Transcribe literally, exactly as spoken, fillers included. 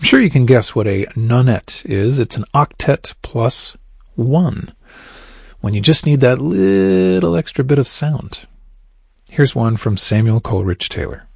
sure you can guess what a nonette is. It's an octet plus one, when you just need that little extra bit of sound. Here's one from Samuel Coleridge Taylor.